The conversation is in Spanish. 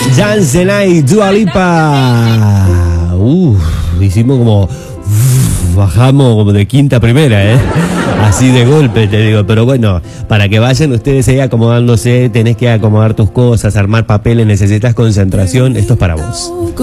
Jansenay, Dua Lipa. Hicimos como... bajamos como de quinta a primera, así de golpe te digo, pero bueno, para que vayan ustedes ahí acomodándose, tenés que acomodar tus cosas, armar papeles, necesitas concentración, esto es para vos.